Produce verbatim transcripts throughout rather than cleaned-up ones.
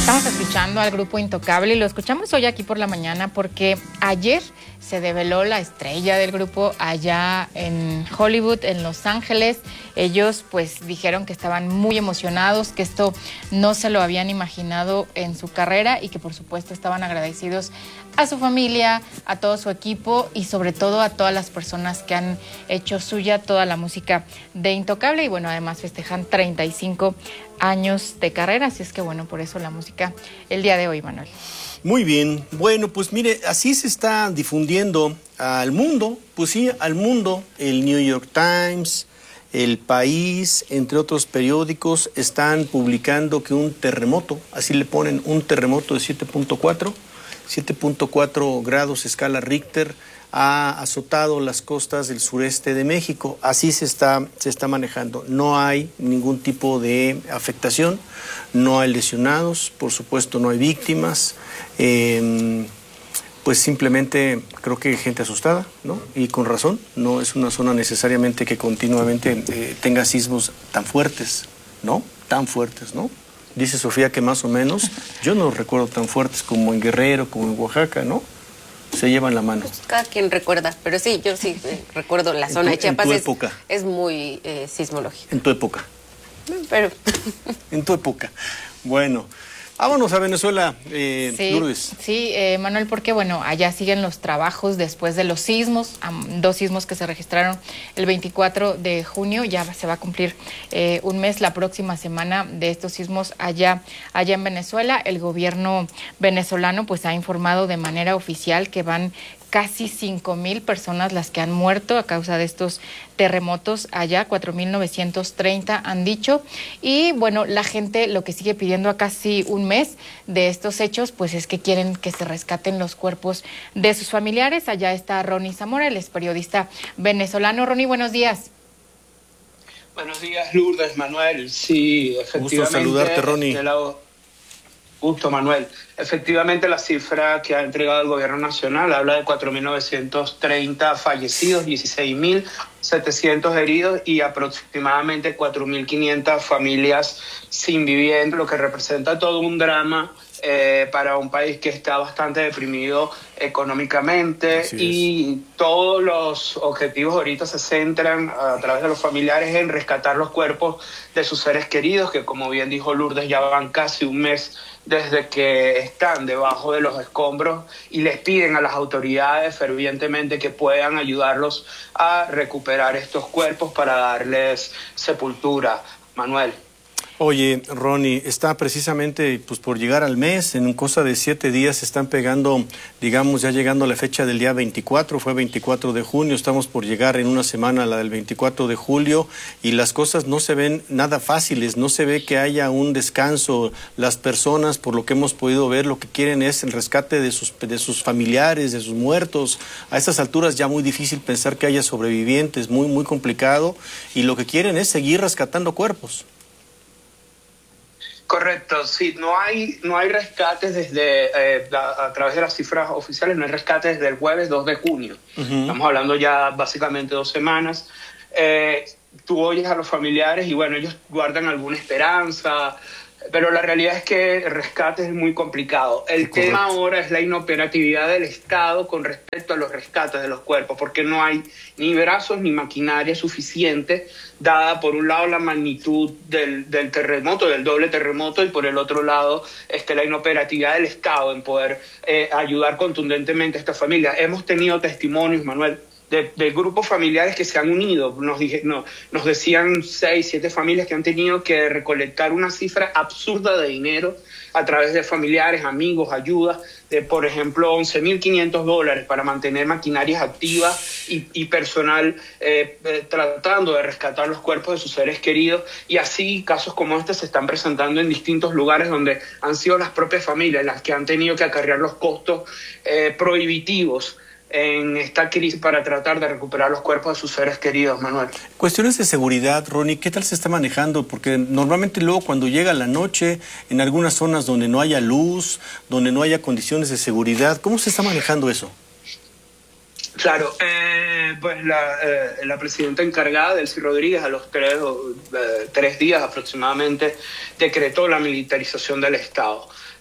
Estamos escuchando al grupo Intocable y lo escuchamos hoy aquí por la mañana porque ayer se develó la estrella del grupo allá en Hollywood, en Los Ángeles. Ellos pues dijeron que estaban muy emocionados, que esto no se lo habían imaginado en su carrera y que por supuesto estaban agradecidos a su familia, a todo su equipo y sobre todo a todas las personas que han hecho suya toda la música de Intocable. Y bueno, además festejan treinta y cinco años de carrera, así es que bueno, por eso la música el día de hoy, Manuel. Muy bien, bueno, pues mire, así se está difundiendo al mundo, pues sí, al mundo. El New York Times, El País, entre otros periódicos, están publicando que un terremoto, así le ponen, un terremoto de siete punto cuatro grados escala Richter, ha azotado las costas del sureste de México. Así se está, se está manejando. No hay ningún tipo de afectación, no hay lesionados, por supuesto no hay víctimas. Eh, pues simplemente creo que hay gente asustada, ¿no? Y con razón, no es una zona necesariamente que continuamente eh, tenga sismos tan fuertes, ¿no? Tan fuertes, ¿no? Dice Sofía que más o menos, yo no recuerdo tan fuertes como en Guerrero, como en Oaxaca, ¿no? Se llevan la mano. Pues cada quien recuerda, pero sí, yo sí eh, recuerdo la zona tu, de Chiapas. En tu es, época. Es muy eh, sismológica. En tu época. Pero... en tu época. Bueno, vámonos a Venezuela, eh, sí, Lourdes. Sí, eh, Manuel, porque bueno, allá siguen los trabajos después de los sismos, um, dos sismos que se registraron el veinticuatro de junio, ya se va a cumplir eh, un mes la próxima semana de estos sismos allá, allá en Venezuela. El gobierno venezolano pues ha informado de manera oficial que van casi cinco mil personas las que han muerto a causa de estos terremotos allá, cuatro mil novecientos treinta han dicho. Y bueno, la gente lo que sigue pidiendo a casi un mes de estos hechos, pues es que quieren que se rescaten los cuerpos de sus familiares. Allá está Ronnie Zamora, él es periodista venezolano. Ronnie, buenos días. Buenos días, Lourdes, Manuel. Sí, efectivamente. Gusto saludarte, Ronnie. De la... Gusto, Manuel. Efectivamente, la cifra que ha entregado el gobierno nacional habla de cuatro mil novecientos treinta fallecidos, dieciséis mil setecientos heridos y aproximadamente cuatro mil quinientas familias sin vivienda, lo que representa todo un drama eh, para un país que está bastante deprimido económicamente. Y todos los objetivos ahorita se centran a través de los familiares en rescatar los cuerpos de sus seres queridos, que como bien dijo Lourdes, ya van casi un mes desde que están debajo de los escombros y les piden a las autoridades fervientemente que puedan ayudarlos a recuperar estos cuerpos para darles sepultura. Manuel. Oye, Ronnie, está precisamente pues por llegar al mes, en cosa de siete días se están pegando, digamos, ya llegando a la fecha del día veinticuatro, fue veinticuatro de junio, estamos por llegar en una semana a la del veinticuatro de julio y las cosas no se ven nada fáciles, no se ve que haya un descanso. Las personas, por lo que hemos podido ver, lo que quieren es el rescate de sus, de sus familiares, de sus muertos. A estas alturas ya muy difícil pensar que haya sobrevivientes, muy, muy complicado, y lo que quieren es seguir rescatando cuerpos. Correcto, sí, no hay no hay rescates desde, eh, a, a través de las cifras oficiales, no hay rescates desde el jueves dos de junio. Uh-huh. Estamos hablando ya básicamente dos semanas. Eh, tú oyes a los familiares y bueno, ellos guardan alguna esperanza, pero la realidad es que el rescate es muy complicado. El Correcto. tema ahora es la inoperatividad del Estado con respecto a los rescates de los cuerpos, porque no hay ni brazos ni maquinaria suficiente, dada por un lado la magnitud del, del terremoto, del doble terremoto, y por el otro lado este, la inoperatividad del Estado en poder eh, ayudar contundentemente a esta familia. Hemos tenido testimonios, Manuel, De, de grupos familiares que se han unido. Nos, dije, no, nos decían seis, siete familias que han tenido que recolectar una cifra absurda de dinero a través de familiares, amigos, ayudas, de por ejemplo once mil quinientos dólares para mantener maquinarias activas y, y personal eh, eh, tratando de rescatar los cuerpos de sus seres queridos. Y así casos como este se están presentando en distintos lugares donde han sido las propias familias las que han tenido que acarrear los costos eh, prohibitivos en esta crisis para tratar de recuperar los cuerpos de sus seres queridos, Manuel. Cuestiones de seguridad, Ronnie, ¿qué tal se está manejando? Porque normalmente luego cuando llega la noche, en algunas zonas donde no haya luz, donde no haya condiciones de seguridad, ¿cómo se está manejando eso? Claro, eh, pues la, eh, la presidenta encargada, Delcy Rodríguez, a los tres, eh, tres días aproximadamente, decretó la militarización del Estado.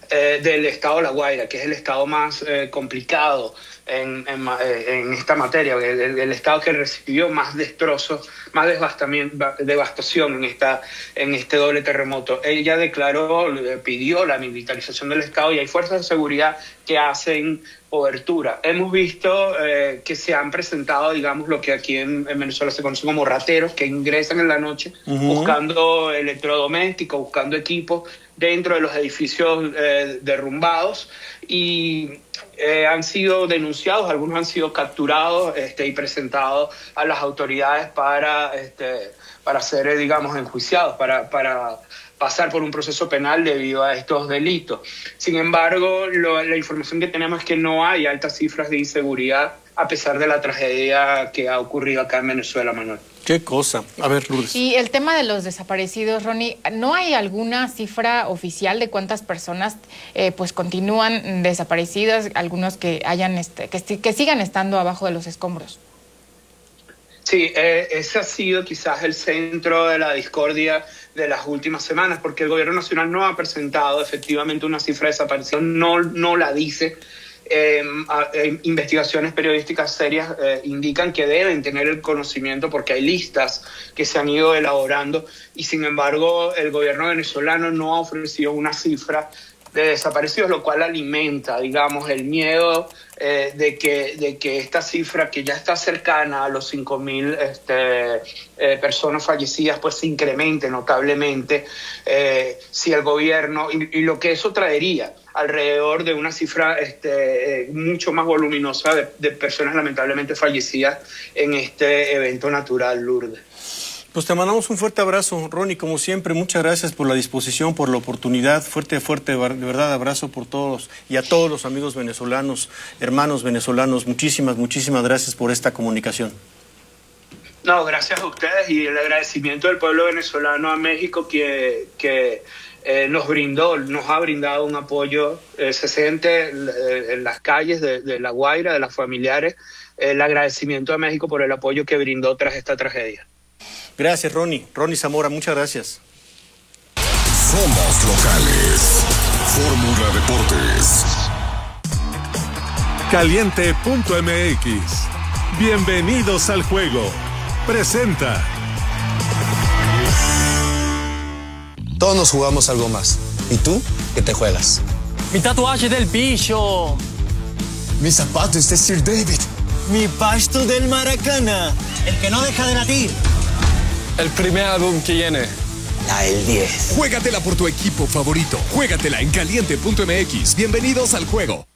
eh, del estado La Guaira, que es el estado más eh, complicado en, en, en esta materia, el, el estado que recibió más destrozos, más devastación en, esta, en este doble terremoto. Ella declaró, pidió la militarización del estado y hay fuerzas de seguridad que hacen cobertura. Hemos visto eh, que se han presentado, digamos, lo que aquí en, en Venezuela se conoce como rateros, que ingresan en la noche uh-huh. buscando electrodomésticos, buscando equipos dentro de los edificios eh, derrumbados y eh, han sido denunciados, algunos han sido capturados este, y presentados a las autoridades para, este, para ser, digamos, enjuiciados, para... para pasar por un proceso penal debido a estos delitos. Sin embargo, lo, la información que tenemos es que no hay altas cifras de inseguridad a pesar de la tragedia que ha ocurrido acá en Venezuela, Manuel. Qué cosa. A ver, Lourdes. Y el tema de los desaparecidos, Ronnie, ¿no hay alguna cifra oficial de cuántas personas eh, pues continúan desaparecidas, algunos que hayan este, que, que sigan estando abajo de los escombros? Sí, eh, ese ha sido quizás el centro de la discordia de las últimas semanas, porque el gobierno nacional no ha presentado efectivamente una cifra de desaparición, no, no la dice. Eh, eh, investigaciones periodísticas serias eh, indican que deben tener el conocimiento porque hay listas que se han ido elaborando y sin embargo el gobierno venezolano no ha ofrecido una cifra de desaparecidos, lo cual alimenta, digamos, el miedo eh, de que de que esta cifra que ya está cercana a los cinco mil este, eh, personas fallecidas pues se incremente notablemente eh, si el gobierno y, y lo que eso traería alrededor de una cifra este, eh, mucho más voluminosa de, de personas lamentablemente fallecidas en este evento natural, Lourdes. Pues te mandamos un fuerte abrazo, Ronnie, como siempre, muchas gracias por la disposición, por la oportunidad, fuerte, fuerte, de verdad, abrazo por todos y a todos los amigos venezolanos, hermanos venezolanos, muchísimas, muchísimas gracias por esta comunicación. No, gracias a ustedes y el agradecimiento del pueblo venezolano a México que, que eh, nos brindó, nos ha brindado un apoyo, eh, se siente eh, en las calles de, de La Guaira, de las familiares, eh, el agradecimiento a México por el apoyo que brindó tras esta tragedia. Gracias, Ronnie. Ronnie Zamora, muchas gracias. Somos locales. Fórmula Deportes. Caliente punto M X. Bienvenidos al juego. Presenta. Todos nos jugamos algo más. ¿Y tú? ¿Qué te juegas? Mi tatuaje del bicho. Mis zapatos de Sir David. Mi pasto del Maracana. El que no deja de latir. El primer álbum que viene. La del diez. Juégatela por tu equipo favorito. Juégatela en caliente punto M X. Bienvenidos al juego.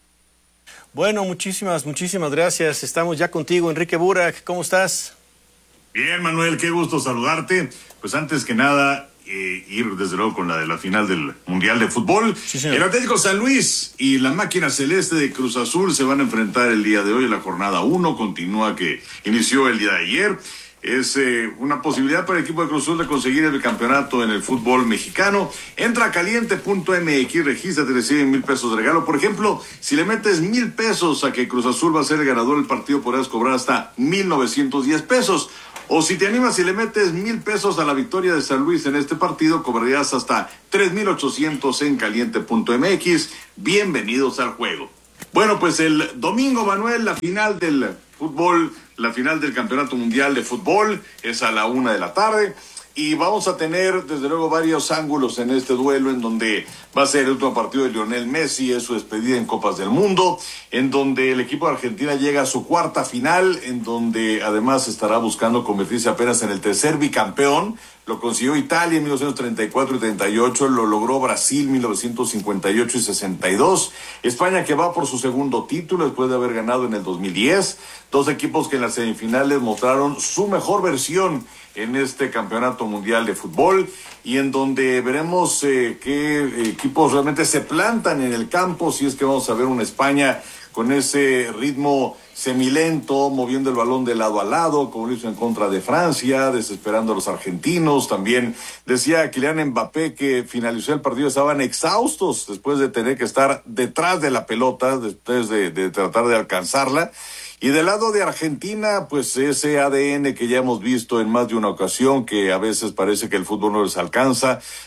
Bueno, muchísimas, muchísimas gracias. Estamos ya contigo, Enrique Burak. ¿Cómo estás? Bien, Manuel, qué gusto saludarte. Pues antes que nada, eh, ir desde luego con la de la final del Mundial de Fútbol. Sí, señor. El Atlético San Luis y la máquina celeste de Cruz Azul se van a enfrentar el día de hoy en la jornada uno. Continúa que inició el día de ayer. Es eh, una posibilidad para el equipo de Cruz Azul de conseguir el campeonato en el fútbol mexicano. Entra a caliente punto M X, regístrate, reciben mil pesos de regalo. Por ejemplo, si le metes mil pesos a que Cruz Azul va a ser el ganador del partido, podrás cobrar hasta mil novecientos diez pesos. O si te animas y le metes mil pesos a la victoria de San Luis en este partido, cobrarías hasta tres mil ochocientos en caliente punto M X. Bienvenidos al juego. Bueno, pues el domingo, Manuel, la final del fútbol, la final del Campeonato Mundial de Fútbol es a la una de la tarde y vamos a tener desde luego varios ángulos en este duelo en donde va a ser el último partido de Lionel Messi, es su despedida en Copas del Mundo, en donde el equipo de Argentina llega a su cuarta final, en donde además estará buscando convertirse apenas en el tercer bicampeón. Lo consiguió Italia en mil novecientos treinta y cuatro y treinta y ocho, lo logró Brasil en mil novecientos cincuenta y ocho y sesenta y dos, España que va por su segundo título después de haber ganado en el dos mil diez, dos equipos que en las semifinales mostraron su mejor versión en este campeonato mundial de fútbol y en donde veremos eh, qué equipos realmente se plantan en el campo, si es que vamos a ver una España con ese ritmo semilento, moviendo el balón de lado a lado, como lo hizo en contra de Francia, desesperando a los argentinos. También decía Kylian Mbappé que finalizó el partido, estaban exhaustos después de tener que estar detrás de la pelota, después de, de tratar de alcanzarla. Y del lado de Argentina, pues ese A D N que ya hemos visto en más de una ocasión, que a veces parece que el fútbol no les alcanza,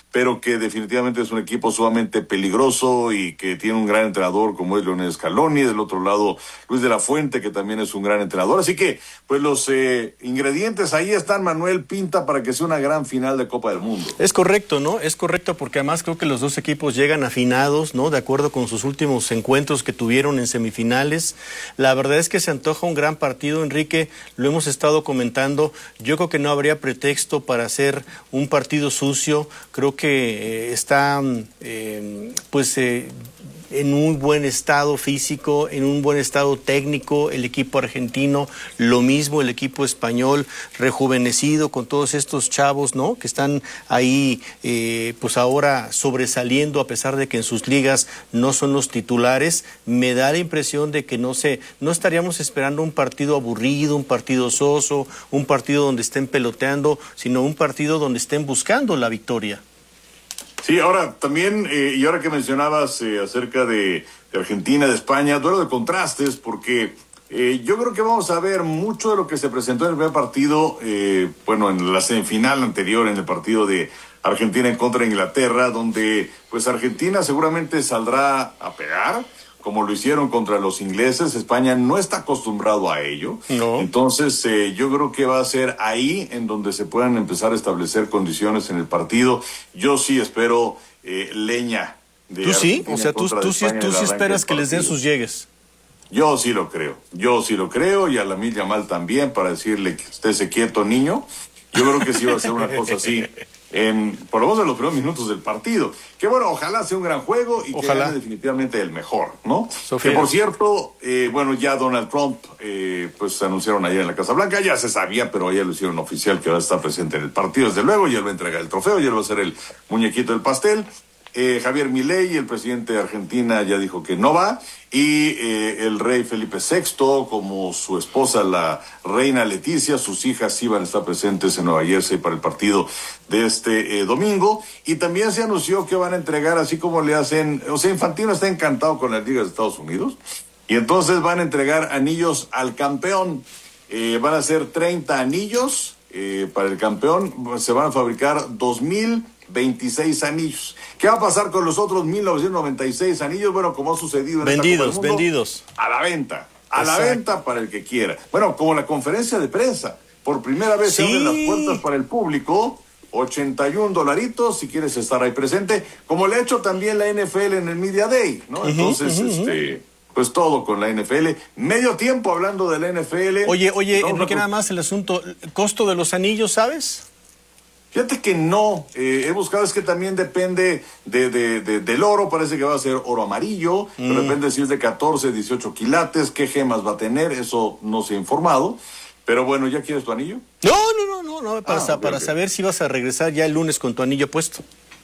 pero que definitivamente es un equipo sumamente peligroso y que tiene un gran entrenador como es Lionel Scaloni. Del otro lado, Luis de la Fuente, que también es un gran entrenador. Así que, pues los eh, ingredientes ahí están, Manuel, pinta para que sea una gran final de Copa del Mundo. Es correcto, ¿no? Es correcto porque además creo que los dos equipos llegan afinados, ¿no? De acuerdo con sus últimos encuentros que tuvieron en semifinales. La verdad es que se antoja un gran partido, Enrique, lo hemos estado comentando. Yo creo que no habría pretexto para hacer un partido sucio. Creo que eh, está eh, pues eh, en un buen estado físico, en un buen estado técnico el equipo argentino, lo mismo el equipo español, rejuvenecido con todos estos chavos, ¿no? Que están ahí eh, pues ahora sobresaliendo a pesar de que en sus ligas no son los titulares. Me da la impresión de que no sé, no estaríamos esperando un partido aburrido, un partido soso, un partido donde estén peloteando, sino un partido donde estén buscando la victoria. Sí, ahora también, eh, y ahora que mencionabas eh, acerca de, de Argentina, de España, duelo de contrastes, porque eh, yo creo que vamos a ver mucho de lo que se presentó en el primer partido, eh, bueno, en la semifinal anterior, en el partido de Argentina en contra de Inglaterra, donde pues Argentina seguramente saldrá a pegar, como lo hicieron contra los ingleses. España no está acostumbrado a ello. No. Entonces, eh, yo creo que va a ser ahí en donde se puedan empezar a establecer condiciones en el partido. Yo sí espero eh, leña. De ¿Tú sí? Argentina O sea, tú, tú sí, tú sí esperas que les den sus llegues. Yo sí lo creo. Yo sí lo creo, y a Lamine Yamal también, para decirle que estése quieto, niño. Yo creo que sí va a ser una cosa así. En, por lo menos en los primeros minutos del partido. Que bueno, ojalá sea un gran juego y ojalá. Que gane definitivamente el mejor, ¿no? Sofía. Que por cierto, eh, bueno, ya Donald Trump, eh, pues anunciaron ayer en la Casa Blanca, ya se sabía, pero ayer lo hicieron oficial que va a estar presente en el partido, desde luego, y él va a entregar el trofeo, y él va a ser el muñequito del pastel. Eh, Javier Milei, el presidente de Argentina, ya dijo que no va, y eh, el rey Felipe sexto, como su esposa, la reina Leticia, sus hijas sí van a estar presentes en Nueva Jersey para el partido de este eh, domingo, y también se anunció que van a entregar, así como le hacen, o sea, Infantino está encantado con las ligas de Estados Unidos, y entonces van a entregar anillos al campeón. Eh, van a ser treinta anillos eh, para el campeón, se van a fabricar dos mil veintiséis anillos. ¿Qué va a pasar con los otros mil novecientos noventa y seis anillos? Bueno, como ha sucedido en vendidos, esta Copa del Mundo, vendidos. A la venta, a Exacto. la venta para el que quiera. Bueno, como la conferencia de prensa, por primera vez sí. Se abren las puertas para el público, ochenta y un dolaritos si quieres estar ahí presente, como le ha hecho también la N F L en el Media Day, ¿no? Uh-huh, Entonces, uh-huh. este... pues todo con la N F L. Medio tiempo hablando de la N F L. Oye, oye, Enrique, nada más el asunto, costo de los anillos, ¿sabes? Fíjate que no, eh, he buscado, es que también depende de, de, de, del oro, parece que va a ser oro amarillo, mm. pero depende si es de catorce, dieciocho quilates, qué gemas va a tener, eso no se ha informado, pero bueno, ¿ya quieres tu anillo? No, no, no, no, no para, ah, sa- okay, para okay. saber si vas a regresar ya el lunes con tu anillo puesto.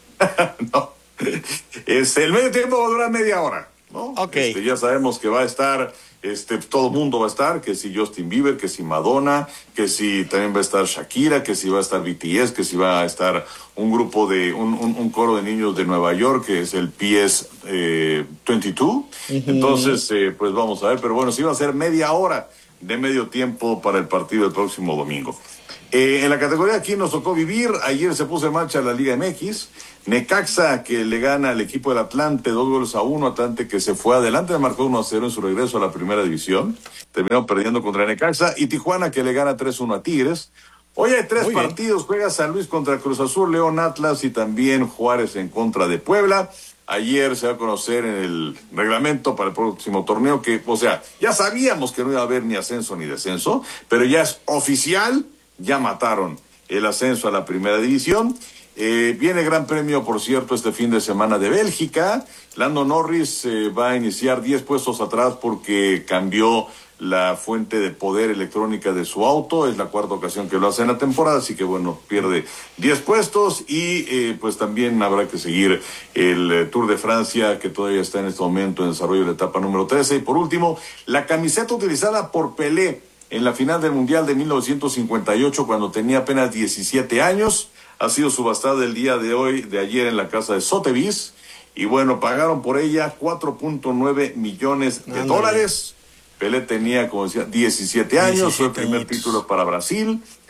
No, este, el medio tiempo va a durar media hora, ¿no? Ok. Este, ya sabemos que va a estar... Este, todo el mundo va a estar, que si Justin Bieber, que si Madonna, que si también va a estar Shakira, que si va a estar B T S, que si va a estar un grupo de, un, un, un coro de niños de Nueva York, que es el P S eh, veintidós. Uh-huh. Entonces, eh, pues vamos a ver, pero bueno, sí va a ser media hora de medio tiempo para el partido del próximo domingo. Eh, en la categoría aquí nos tocó vivir, ayer se puso en marcha la Liga M X, Necaxa que le gana al equipo del Atlante dos goles a uno, Atlante que se fue adelante, le marcó uno a cero en su regreso a la primera división, terminó perdiendo contra Necaxa, y Tijuana que le gana tres uno a Tigres. Hoy hay tres Muy partidos, bien. Juega San Luis contra Cruz Azul, León, Atlas y también Juárez en contra de Puebla. Ayer se va a conocer en el reglamento para el próximo torneo que, o sea, ya sabíamos que no iba a haber ni ascenso ni descenso, pero ya es oficial, ya mataron el ascenso a la primera división. Eh, viene Gran Premio, por cierto, este fin de semana de Bélgica. Lando Norris eh, va a iniciar diez puestos atrás porque cambió la fuente de poder electrónica de su auto. Es la cuarta ocasión que lo hace en la temporada, así que bueno, pierde diez puestos. Y eh, pues también habrá que seguir el eh, Tour de Francia, que todavía está en este momento en desarrollo de la etapa número trece. Y por último, la camiseta utilizada por Pelé en la final del Mundial de mil novecientos cincuenta y ocho, cuando tenía apenas diecisiete años, ha sido subastada el día de hoy, de ayer, en la casa de Sotheby's, y bueno, pagaron por ella cuatro punto nueve millones de dólares. Pelé tenía, como decía, diecisiete años, fue el primer título para Brasil,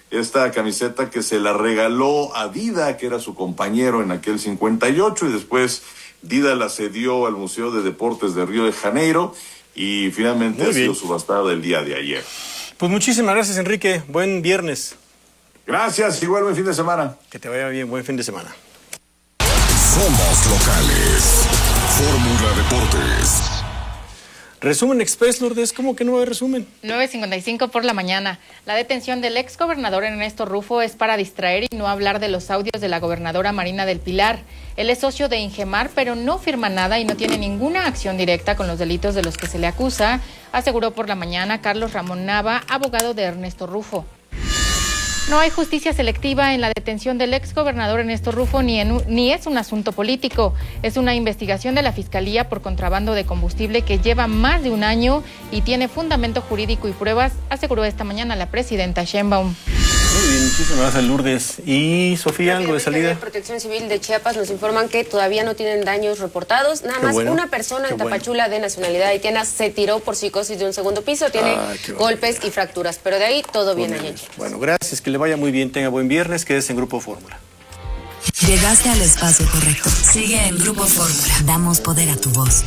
esta camiseta que se la regaló a Dida, que era su compañero en aquel cincuenta y ocho, y después Dida la cedió al Museo de Deportes de Río de Janeiro y finalmente Muy ha bien. sido subastada el día de ayer. Pues muchísimas gracias, Enrique. Buen viernes. Gracias, igual buen fin de semana. Que te vaya bien, buen fin de semana. Somos locales. Fórmula Deportes. Resumen Express, Lourdes, ¿cómo que no hay resumen? nueve cincuenta y cinco por la mañana. La detención del ex gobernador Ernesto Rufo es para distraer y no hablar de los audios de la gobernadora Marina del Pilar. Él es socio de Ingemar, pero no firma nada y no tiene ninguna acción directa con los delitos de los que se le acusa, aseguró por la mañana Carlos Ramón Nava, abogado de Ernesto Rufo. No hay justicia selectiva en la detención del ex gobernador Ernesto Rufo, ni, en, ni es un asunto político. Es una investigación de la Fiscalía por contrabando de combustible que lleva más de un año y tiene fundamento jurídico y pruebas, aseguró esta mañana la presidenta Sheinbaum. Muy bien, muchísimas gracias, Lourdes. ¿Y Sofía, algo de salida? La Protección Civil de Chiapas nos informan que todavía no tienen daños reportados. Nada Qué más bueno, una persona en qué bueno. Tapachula de nacionalidad haitiana se tiró por psicosis de un segundo piso. Tiene Ay, qué golpes barbaridad. y fracturas, pero de ahí todo bien Bueno, allí. Bueno, gracias, que le vaya muy bien, tenga buen viernes, quédese en Grupo Fórmula. Llegaste al espacio correcto. Sigue en Grupo Fórmula. Damos poder a tu voz.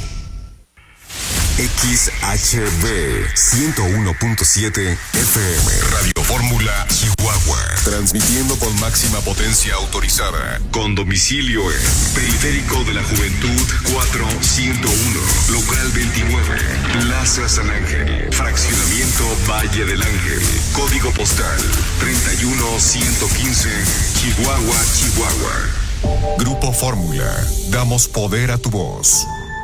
X H B ciento uno punto siete F M Radio Fórmula Chihuahua, transmitiendo con máxima potencia autorizada, con domicilio en Periférico de la Juventud cuatrocientos uno, local veintinueve, Plaza San Ángel, fraccionamiento Valle del Ángel, código postal treinta y uno ciento quince, Chihuahua, Chihuahua. Grupo Fórmula, damos poder a tu voz.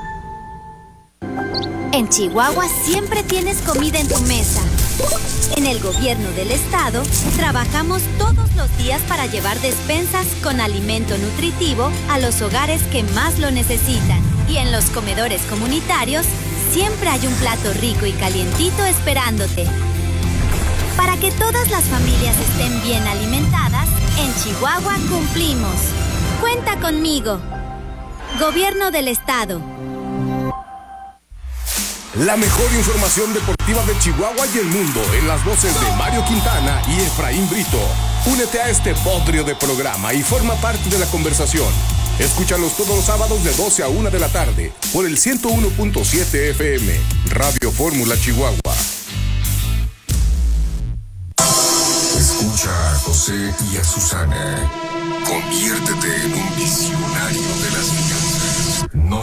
En Chihuahua siempre tienes comida en tu mesa. En el gobierno del estado trabajamos todos los días para llevar despensas con alimento nutritivo a los hogares que más lo necesitan. Y en los comedores comunitarios siempre hay un plato rico y calientito esperándote. Para que todas las familias estén bien alimentadas, en Chihuahua cumplimos. Cuenta conmigo. Gobierno del estado. La mejor información deportiva de Chihuahua y el mundo en las voces de Mario Quintana y Efraín Brito. Únete a este bodrio de programa y forma parte de la conversación. Escúchalos todos los sábados de doce a una de la tarde por el ciento uno punto siete F M, Radio Fórmula Chihuahua. Escucha a José y a Susana. Conviértete en un visionario de las finanzas. No